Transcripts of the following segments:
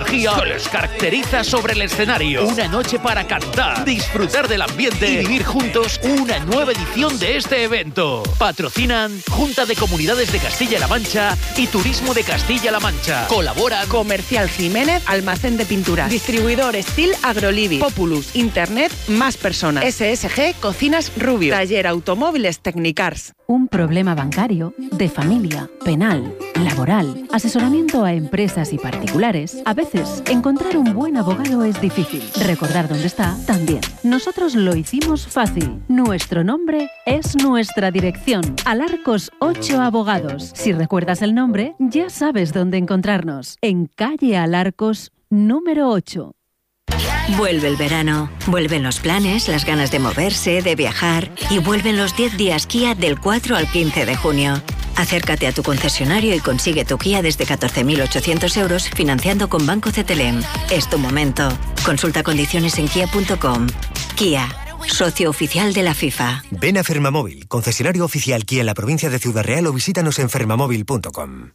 energía que les caracteriza sobre el escenario. Una noche para cantar, disfrutar del ambiente y vivir juntos una nueva edición de este evento. Patrocinan Junta de Comunidades de Castilla-La Mancha y Turismo de Castilla-La Mancha. Colaboran Comercial Jiménez, Almacén de Pinturas, Distribuidor Estil Agrolivi, Populus, Internet Más Personas, SSG Cocinas Rubio, Taller Automóviles Technicars. Un problema bancario, de familia, penal, laboral, asesoramiento a empresas y particulares. A veces, encontrar un buen abogado es difícil. Recordar dónde está, también. Nosotros lo hicimos fácil. Nuestro nombre es nuestra dirección. Alarcos 8 Abogados. Si recuerdas el nombre, ya sabes dónde encontrarnos. En calle Alarcos, número 8. Vuelve el verano, vuelven los planes, las ganas de moverse, de viajar y vuelven los 10 días Kia del 4 al 15 de junio. Acércate a tu concesionario y consigue tu Kia desde 14.800 euros financiando con Banco CTLM. Es tu momento. Consulta condiciones en kia.com. Kia, socio oficial de la FIFA. Ven a Fermamóvil, concesionario oficial Kia en la provincia de Ciudad Real o visítanos en fermamóvil.com.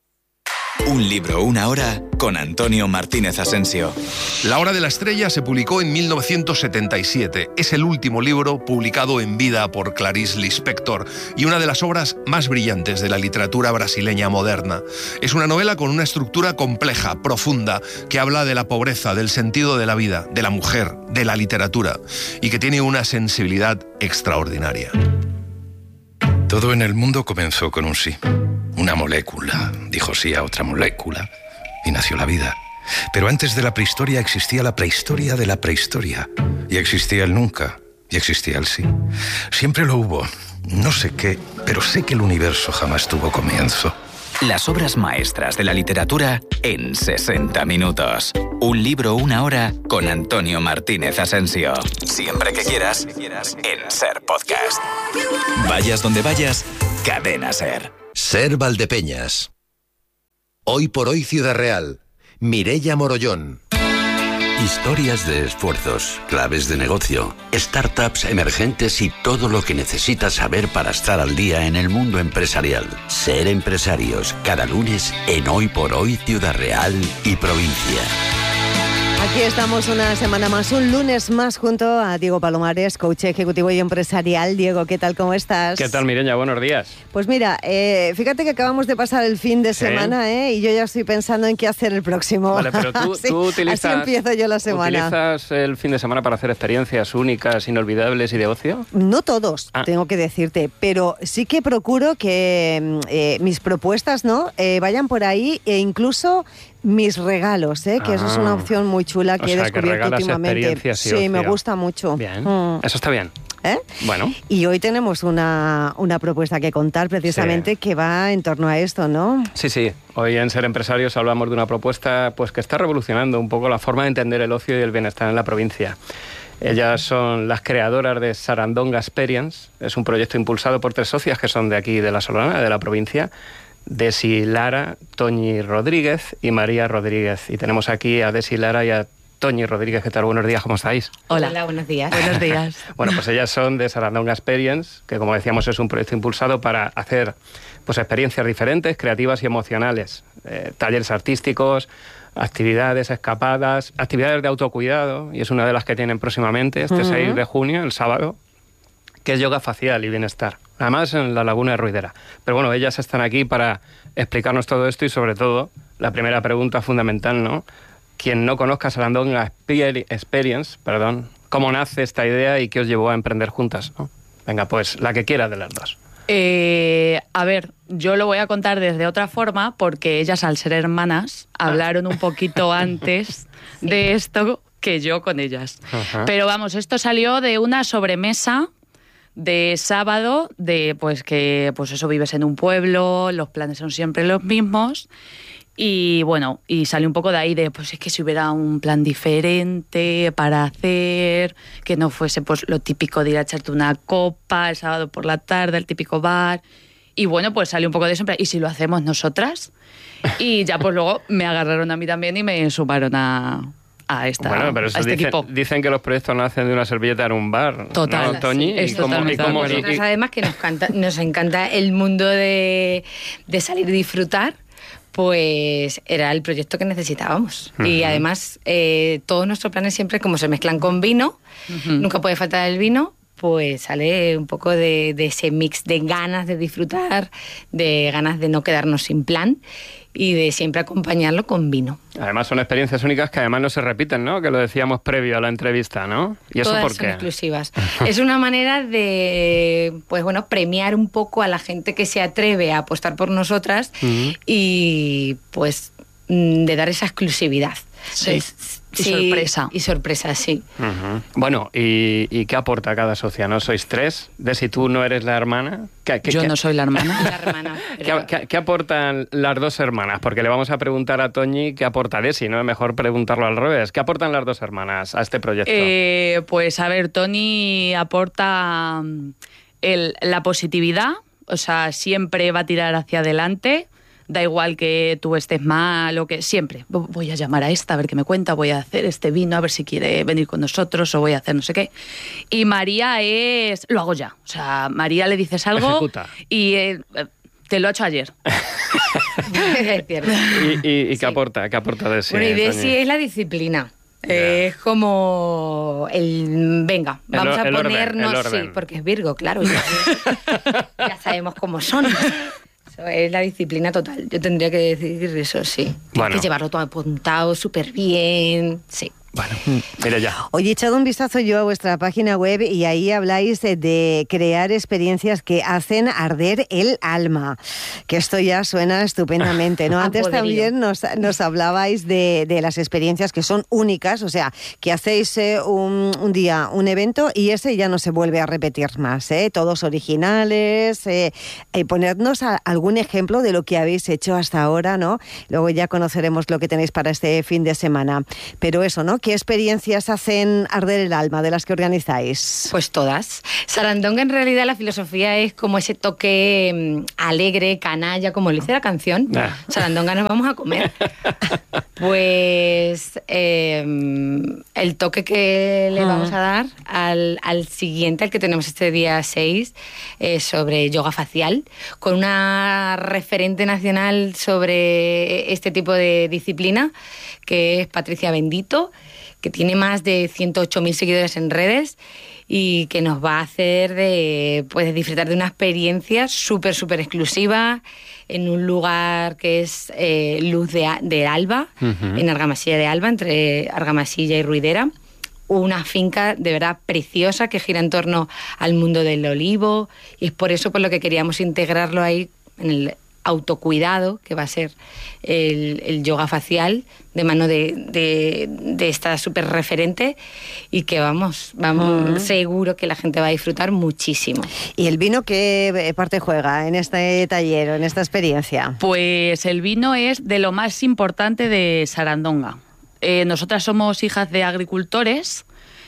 Un libro, una hora, con Antonio Martínez Asensio. La Hora de la Estrella se publicó en 1977. Es el último libro publicado en vida por Clarice Lispector y una de las obras más brillantes de la literatura brasileña moderna. Es una novela con una estructura compleja, profunda, que habla de la pobreza, del sentido de la vida, de la mujer, de la literatura, y que tiene una sensibilidad extraordinaria. Todo en el mundo comenzó con un sí. Una molécula dijo sí a otra molécula y nació la vida. Pero antes de la prehistoria existía la prehistoria de la prehistoria. Y existía el nunca, y existía el sí. Siempre lo hubo. No sé qué, pero sé que el universo jamás tuvo comienzo. Las obras maestras de la literatura en 60 minutos. Un libro, una hora, con Antonio Martínez Asensio. Siempre que quieras, en SER Podcast. Vayas donde vayas, Cadena SER. SER Valdepeñas. Hoy por hoy Ciudad Real. Mireia Morollón. Historias de esfuerzos, claves de negocio, startups emergentes y todo lo que necesitas saber para estar al día en el mundo empresarial. Ser empresarios, cada lunes en Hoy por Hoy Ciudad Real y provincia. Aquí estamos una semana más, un lunes más, junto a Diego Palomares, coach ejecutivo y empresarial. Diego, ¿qué tal? ¿Cómo estás? ¿Qué tal, Mireia? Buenos días. Pues mira, fíjate que acabamos de pasar el fin de semana, y yo ya estoy pensando en qué hacer el próximo. Vale, pero tú utilizas... Así empiezo yo la semana. ¿Utilizas el fin de semana para hacer experiencias únicas, inolvidables y de ocio? No todos, tengo que decirte, pero sí que procuro que mis propuestas, ¿no?, vayan por ahí, e incluso mis regalos, que eso es una opción muy chula que he descubierto últimamente. Sí, me gusta mucho. Bien, eso está bien. Bueno. Y hoy tenemos una propuesta que contar precisamente que va en torno a esto, ¿no? Sí. Hoy en Ser Empresarios hablamos de una propuesta pues que está revolucionando un poco la forma de entender el ocio y el bienestar en la provincia. Ellas son las creadoras de Sarandonga Experience. Es un proyecto impulsado por 3 socias que son de aquí, de La Solana, de la provincia. Desi Lara, Toñi Rodríguez y María Rodríguez. Y tenemos aquí a Desi Lara y a Toñi Rodríguez. ¿Qué tal? Buenos días, ¿cómo estáis? Hola, buenos días. Buenos días. Bueno, pues ellas son de Sarandonga Experience, que como decíamos es un proyecto impulsado para hacer pues experiencias diferentes, creativas y emocionales. Talleres artísticos, actividades, escapadas, actividades de autocuidado, y es una de las que tienen próximamente, este 6 de junio, el sábado, que es yoga facial y bienestar. Además en la Laguna de Ruidera. Pero bueno, ellas están aquí para explicarnos todo esto y sobre todo, la primera pregunta fundamental, ¿no? Quien no conozca Sarandonga Experience, ¿cómo nace esta idea y qué os llevó a emprender juntas, ¿no? Venga, pues la que quiera de las dos. A ver, yo lo voy a contar desde otra forma porque ellas, al ser hermanas, hablaron un poquito antes de esto que yo con ellas. Pero vamos, esto salió de una sobremesa de sábado, de pues que pues eso, vives en un pueblo, los planes son siempre los mismos, y bueno, y sale un poco de ahí de pues es que si hubiera un plan diferente para hacer, que no fuese pues lo típico de ir a echarte una copa el sábado por la tarde, el típico bar, y bueno, pues sale un poco de eso, y si lo hacemos nosotras, y ya pues luego me agarraron a mí también y me sumaron a pero eso dicen que los proyectos nacen de una servilleta en un bar. Total, ¿no, Toñi? Sí, además que nos encanta el mundo de salir y disfrutar, pues era el proyecto que necesitábamos. Y además, todos nuestros planes siempre, como se mezclan con vino, nunca puede faltar el vino, pues sale un poco de ese mix de ganas de disfrutar, de ganas de no quedarnos sin plan y de siempre acompañarlo con vino. Además son experiencias únicas que además no se repiten, ¿no? Que lo decíamos previo a la entrevista, ¿no? ¿Y eso Todas por qué? Son exclusivas. Es una manera de, pues bueno, premiar un poco a la gente que se atreve a apostar por nosotras y pues de dar esa exclusividad. Sí. Y sorpresa. Y sorpresa, sí. Bueno, ¿y qué aporta cada socia? ¿No sois tres? De si tú no eres la hermana. Yo no soy la hermana. La hermana. ¿Qué aportan las dos hermanas? Porque le vamos a preguntar a Toñi qué aporta Desi, ¿no? Es mejor preguntarlo al revés. ¿Qué aportan las dos hermanas a este proyecto? Pues a ver, Toni aporta la positividad, o sea, siempre va a tirar hacia adelante. Da igual que tú estés mal o que siempre voy a llamar a esta a ver qué me cuenta, voy a hacer este vino a ver si quiere venir con nosotros o voy a hacer no sé qué. Y María lo hago ya, o sea, María le dices algo ejecuta. Y te lo he hecho ayer. ¿Y qué aporta? ¿Qué aporta Desi? Bueno, y Desi es la disciplina. Es como venga, vamos a ponernos, sí, porque es Virgo, claro, ya sabemos cómo son. Es la disciplina total. Yo tendría que decir eso, sí. Tienes que llevarlo todo apuntado súper bien, sí. Bueno, mira ya. Oye, he echado un vistazo yo a vuestra página web y ahí habláis de crear experiencias que hacen arder el alma, que esto ya suena estupendamente, ¿no? Antes también nos hablabais de las experiencias que son únicas, o sea, que hacéis un día un evento y ese ya no se vuelve a repetir más, todos originales, ponernos algún ejemplo de lo que habéis hecho hasta ahora, ¿no? Luego ya conoceremos lo que tenéis para este fin de semana, pero eso, ¿no? ¿Qué experiencias hacen arder el alma de las que organizáis? Pues todas. Sarandonga, en realidad, la filosofía es como ese toque alegre, canalla, como le dice la canción. Sarandonga, nos vamos a comer. Pues el toque que le vamos a dar al siguiente, al que tenemos este día 6, sobre yoga facial, con una referente nacional sobre este tipo de disciplina, que es Patricia Bendito, que tiene más de 108.000 seguidores en redes y que nos va a hacer disfrutar de una experiencia súper exclusiva en un lugar que es Luz de Alba, en Argamasilla de Alba, entre Argamasilla y Ruidera. Una finca de verdad preciosa que gira en torno al mundo del olivo, y es por eso por lo que queríamos integrarlo ahí en el autocuidado, que va a ser el yoga facial de mano de esta súper referente, y que vamos seguro que la gente va a disfrutar muchísimo. ¿Y el vino qué parte juega en este taller o en esta experiencia? Pues el vino es de lo más importante de Sarandonga. Nosotras somos hijas de agricultores,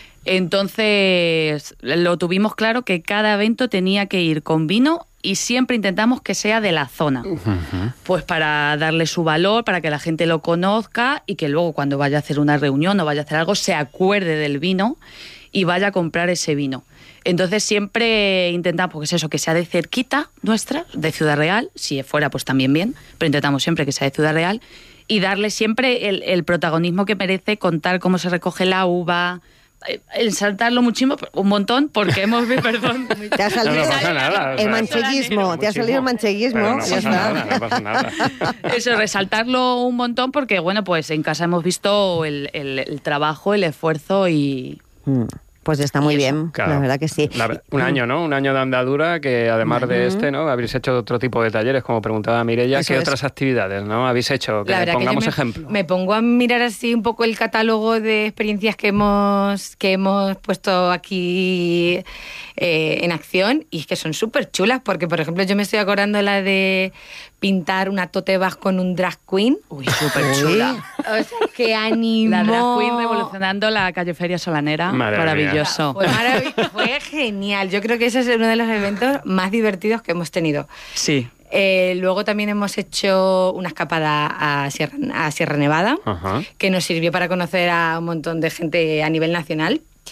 entonces lo tuvimos claro que cada evento tenía que ir con vino, y siempre intentamos que sea de la zona, pues para darle su valor, para que la gente lo conozca y que luego cuando vaya a hacer una reunión o vaya a hacer algo se acuerde del vino y vaya a comprar ese vino. Entonces siempre intentamos, pues eso, que sea de cerquita nuestra, de Ciudad Real, si fuera pues también bien, pero intentamos siempre que sea de Ciudad Real, y darle siempre el protagonismo que merece, contar cómo se recoge la uva, ensaltarlo muchísimo, un montón, porque hemos visto, perdón. Te ha salido el mancheguismo, te ha salido el mancheguismo. No pasa nada. Eso, resaltarlo un montón, porque bueno, pues en casa hemos visto el trabajo, el esfuerzo y... Pues está muy bien, claro. La verdad que sí. Un año, ¿no? Un año de andadura, que además de ¿no? Habéis hecho otro tipo de talleres, como preguntaba Mireia. ¿Qué otras actividades, ¿no? habéis hecho? Que pongamos ejemplo. Me pongo a mirar así un poco el catálogo de experiencias que hemos puesto aquí en acción, y es que son súper chulas, porque por ejemplo yo me estoy acordando la de pintar una tote bag con un drag queen. Uy, súper chula. O sea, que animó. La drag queen revolucionando la calle Feria Solanera. Maravilloso. Fue genial. Yo creo que ese es uno de los eventos más divertidos que hemos tenido. Sí. Luego también hemos hecho una escapada a Sierra Nevada, que nos sirvió para conocer a un montón de gente a nivel nacional.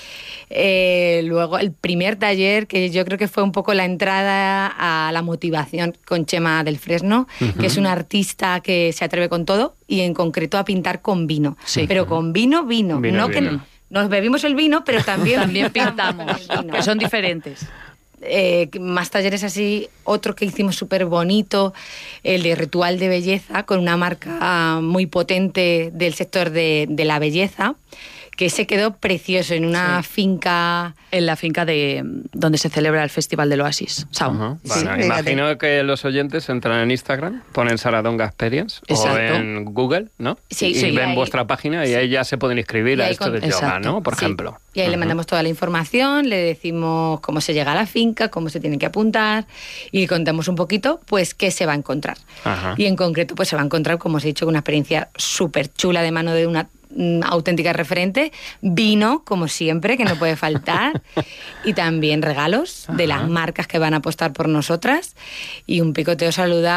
Luego el primer taller, que yo creo que fue un poco la entrada a la motivación, con Chema del Fresno, que es una artista que se atreve con todo y en concreto a pintar con vino. Sí. Pero con vino. Que nos bebimos el vino, pero también pintamos, que son diferentes. Más talleres así, otro que hicimos súper bonito, el de Ritual de Belleza, con una marca muy potente del sector de la belleza, que se quedó precioso en una finca... En la finca de donde se celebra el Festival del Oasis, Sound. Bueno, imagino que los oyentes entran en Instagram, ponen Saradonga Experience, o en Google, ¿no? Y ven vuestra página y ahí ya se pueden inscribir a esto de yoga, ¿no? Por ejemplo. Y ahí le mandamos toda la información, le decimos cómo se llega a la finca, cómo se tiene que apuntar y le contamos un poquito, pues, qué se va a encontrar. Y en concreto, pues se va a encontrar, como os he dicho, una experiencia súper chula de mano de una auténtica referente, vino, como siempre, que no puede faltar, y también regalos de las marcas que van a apostar por nosotras, y un picoteo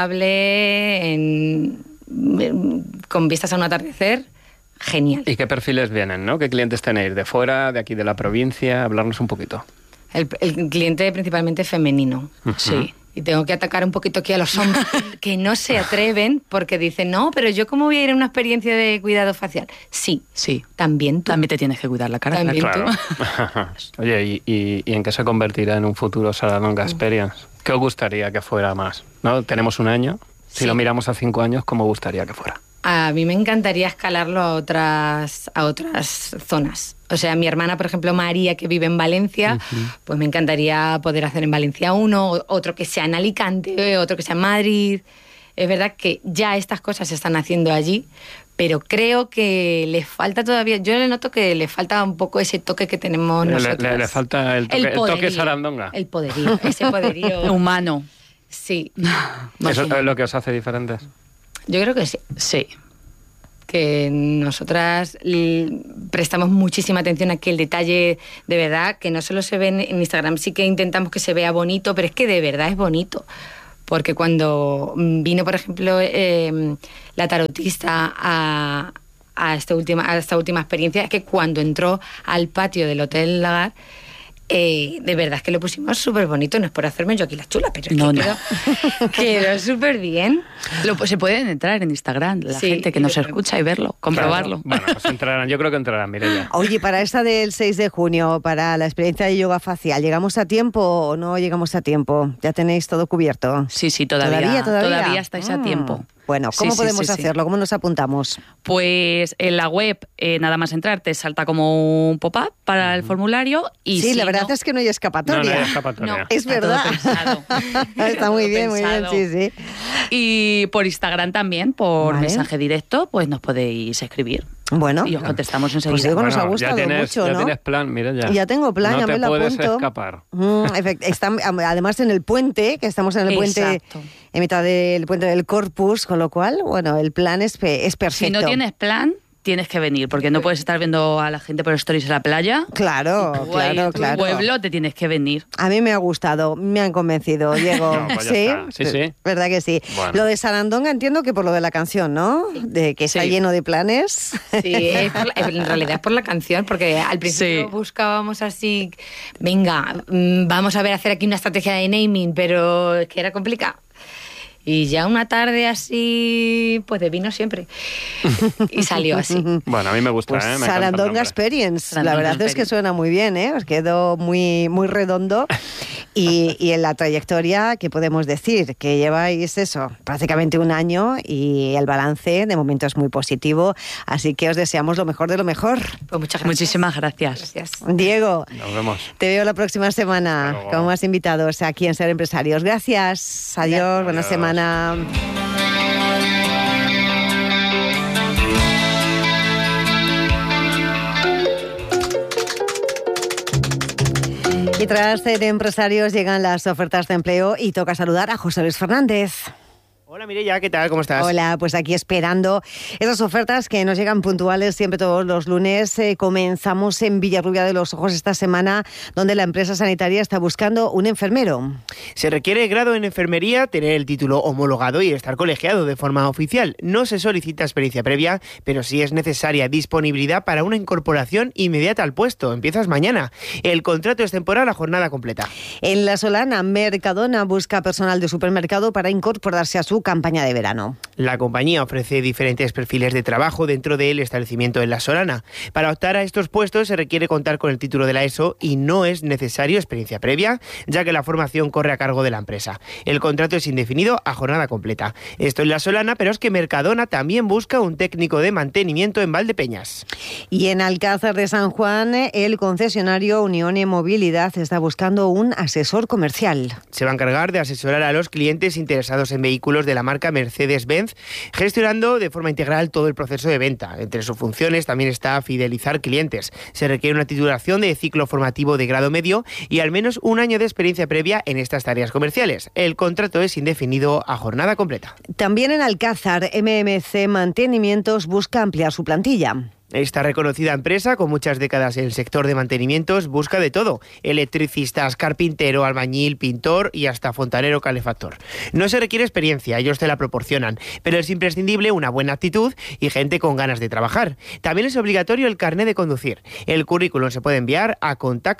saludable con vistas a un atardecer. Genial. ¿Y qué perfiles vienen, no? ¿Qué clientes tenéis? ¿De fuera, de aquí de la provincia? Hablarnos un poquito. El cliente principalmente femenino. Sí. Y tengo que atacar un poquito aquí a los hombres que no se atreven porque dicen, no, pero yo cómo voy a ir a una experiencia de cuidado facial. Sí, también tú. También te tienes que cuidar la cara. También claro. Oye, ¿y en qué se convertirá en un futuro Saradonga Experience? ¿Qué os gustaría que fuera más? ¿No? Tenemos un año. Si lo miramos a 5 años, ¿cómo gustaría que fuera? A mí me encantaría escalarlo a otras zonas. O sea, mi hermana, por ejemplo, María, que vive en Valencia, pues me encantaría poder hacer en Valencia uno, otro que sea en Alicante, otro que sea en Madrid. Es verdad que ya estas cosas se están haciendo allí, pero creo que le falta todavía... Yo le noto que le falta un poco ese toque que tenemos nosotros. Le falta el toque Sarandonga. El poderío, ese poderío... humano. Sí. ¿Eso es lo que os hace diferentes? Yo creo que sí. Sí. Que nosotras prestamos muchísima atención a que el detalle, de verdad, que no solo se ve en Instagram, sí que intentamos que se vea bonito, pero es que de verdad es bonito. Porque cuando vino, por ejemplo, la tarotista a esta última experiencia, es que cuando entró al patio del Hotel Lagar, de verdad es que lo pusimos súper bonito. No es por hacerme yo aquí la chula, pero es quedó súper bien. Se pueden entrar en Instagram la gente que nos escucha y verlo, comprobarlo. Claro. Bueno, pues entrarán, yo creo que entrarán, Mireia. Oye, para esta del 6 de junio, para la experiencia de yoga facial, ¿llegamos a tiempo o no llegamos a tiempo? ¿Ya tenéis todo cubierto? Sí, todavía estáis a tiempo. Bueno, ¿cómo podemos hacerlo? ¿Cómo nos apuntamos? Pues en la web, nada más entrar, te salta como un pop-up para el formulario. Y sí, la verdad es que no hay escapatoria. No hay escapatoria. No, es verdad. Está muy bien, sí. Y por Instagram también, por mensaje directo, pues nos podéis escribir. Bueno, y os contestamos enseguida. Pues digo, nos ha gustado mucho, ¿no? Ya tienes plan, mira ya. Ya tengo plan, ya me lo apunto. No te puedes escapar. Además en el puente, que estamos en el puente, en mitad del puente del Corpus, con lo cual, bueno, el plan es perfecto. Si no tienes plan, tienes que venir, porque no puedes estar viendo a la gente por stories en la playa. Claro. Tu pueblo, te tienes que venir. A mí me ha gustado, me han convencido, Diego. No, pues sí. ¿Verdad que sí? Bueno. Lo de Sarandonga entiendo que por lo de la canción, ¿no? De que está lleno de planes. Sí, en realidad es por la canción, porque al principio buscábamos así, venga, vamos a hacer aquí una estrategia de naming, pero es que era complicado. Y ya una tarde así, pues de vino siempre. Y salió así. Bueno, a mí me gusta, pues Sarandonga Experience. La verdad es que suena muy bien, ¿eh? Os quedó muy, muy redondo. Y en la trayectoria, ¿qué podemos decir? Que lleváis eso, prácticamente un año y el balance de momento es muy positivo. Así que os deseamos lo mejor de lo mejor. Pues muchas gracias. Muchísimas gracias. Diego, nos vemos. Te veo la próxima semana con más invitados aquí en Ser Empresarios. Gracias. Adiós. Buena semana. Y tras Ser Empresarios llegan las ofertas de empleo y toca saludar a José Luis Fernández. Hola Mireia, ¿qué tal? ¿Cómo estás? Hola, pues aquí esperando esas ofertas que nos llegan puntuales siempre todos los lunes. Comenzamos en Villarrubia de los Ojos esta semana, donde la empresa sanitaria está buscando un enfermero. Se requiere grado en enfermería, tener el título homologado y estar colegiado de forma oficial. No se solicita experiencia previa, pero sí es necesaria disponibilidad para una incorporación inmediata al puesto. Empiezas mañana. El contrato es temporal a jornada completa. En La Solana, Mercadona busca personal de supermercado para incorporarse a su campaña de verano. La compañía ofrece diferentes perfiles de trabajo dentro del establecimiento en La Solana. Para optar a estos puestos se requiere contar con el título de la ESO y no es necesario experiencia previa, ya que la formación corre a cargo de la empresa. El contrato es indefinido a jornada completa. Esto en La Solana, pero es que Mercadona también busca un técnico de mantenimiento en Valdepeñas. Y en Alcázar de San Juan, el concesionario Unione Movilidad está buscando un asesor comercial. Se va a encargar de asesorar a los clientes interesados en vehículos de la marca Mercedes-Benz, gestionando de forma integral todo el proceso de venta. Entre sus funciones también está fidelizar clientes. Se requiere una titulación de ciclo formativo de grado medio y al menos un año de experiencia previa en estas tareas comerciales. El contrato es indefinido a jornada completa. También en Alcázar, MMC Mantenimientos busca ampliar su plantilla. Esta reconocida empresa, con muchas décadas en el sector de mantenimientos, busca de todo: electricistas, carpintero, albañil, pintor y hasta fontanero calefactor. No se requiere experiencia, ellos te la proporcionan, pero es imprescindible una buena actitud y gente con ganas de trabajar. También es obligatorio el carné de conducir. El currículum se puede enviar a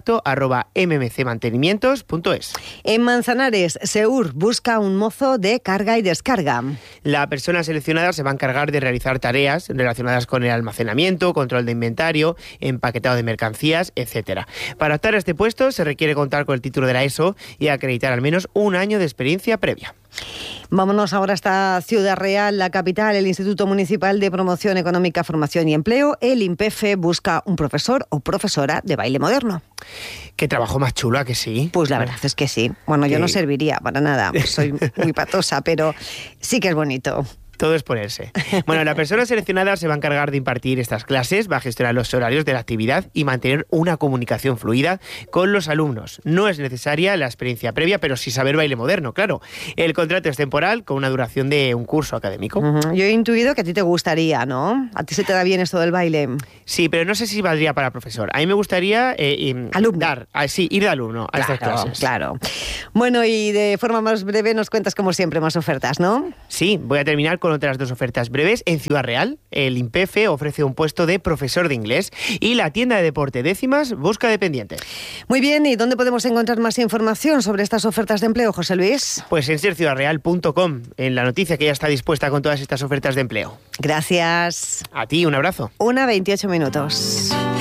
contacto@mmcmantenimientos.es. En Manzanares, Seur busca un mozo de carga y descarga. La persona seleccionada se va a encargar de realizar tareas relacionadas con el almacenamiento, control de inventario, empaquetado de mercancías, etcétera. Para optar a este puesto se requiere contar con el título de la ESO y acreditar al menos un año de experiencia previa. Vámonos ahora hasta Ciudad Real, la capital. El Instituto Municipal de Promoción Económica, Formación y Empleo, el INPEFE, busca un profesor o profesora de baile moderno. Qué trabajo más chulo, ¿a que sí? Pues la verdad es que sí. Bueno, yo no serviría para nada, soy muy patosa, pero sí que es bonito. Todo es ponerse. Bueno, la persona seleccionada se va a encargar de impartir estas clases, va a gestionar los horarios de la actividad y mantener una comunicación fluida con los alumnos. No es necesaria la experiencia previa, pero sí saber baile moderno, claro. El contrato es temporal, con una duración de un curso académico. Yo he intuido que a ti te gustaría, ¿no? ¿A ti se te da bien esto del baile? Sí, pero no sé si valdría para profesor. A mí me gustaría ir de alumno a estas clases. Claro. Bueno, y de forma más breve nos cuentas, como siempre, más ofertas, ¿no? Sí, voy a terminar con otras dos ofertas breves. En Ciudad Real, el INPEFE ofrece un puesto de profesor de inglés y la tienda de deporte Décimas busca dependientes. Muy bien, ¿y dónde podemos encontrar más información sobre estas ofertas de empleo, José Luis? Pues en serciudadreal.com, en la noticia que ya está dispuesta con todas estas ofertas de empleo. Gracias. A ti, un abrazo. 1:28 minutos.